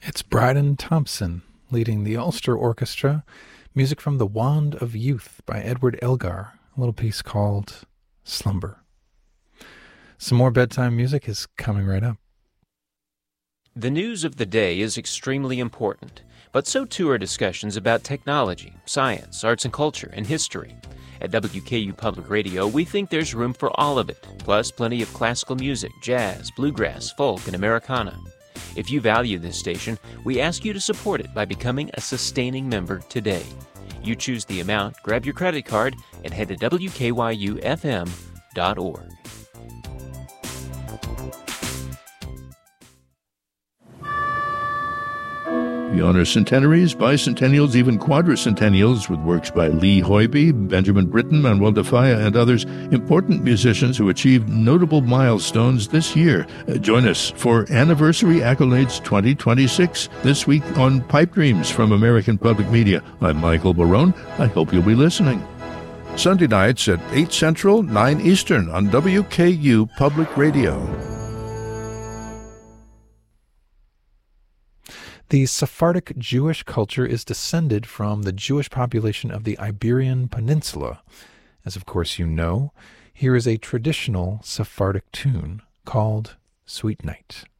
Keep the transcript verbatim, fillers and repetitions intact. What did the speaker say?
It's Bryden Thompson leading the Ulster Orchestra, music from The Wand of Youth by Edward Elgar, a little piece called Slumber. Some more bedtime music is coming right up. The news of the day is extremely important, but so too are discussions about technology, science, arts and culture, and history. At W K U Public Radio, we think there's room for all of it, plus plenty of classical music, jazz, bluegrass, folk, and Americana. If you value this station, we ask you to support it by becoming a sustaining member today. You choose the amount, grab your credit card, and head to W K Y U F M dot org. We honor centenaries, bicentennials, even quadricentennials with works by Lee Hoybe, Benjamin Britten, Manuel de Falla, and others, important musicians who achieved notable milestones this year. Uh, join us for Anniversary Accolades twenty twenty-six this week on Pipe Dreams from American Public Media. I'm Michael Barone. I hope you'll be listening. Sunday nights at eight Central, nine Eastern on W K U Public Radio. The Sephardic Jewish culture is descended from the Jewish population of the Iberian Peninsula. As of course you know, here is a traditional Sephardic tune called Sweet Night.